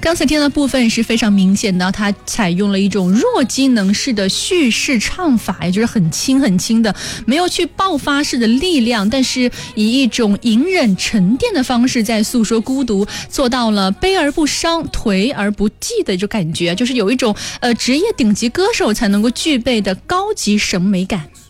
刚才听的部分是非常明显的，它采用了一种弱机能式的叙事唱法，也就是很轻很轻的，没有去爆发式的力量，但是以一种隐忍沉淀的方式在诉说孤独，做到了悲而不伤，颓而不寂的这感觉，就是有一种职业顶级歌手才能够具备的高级审美感。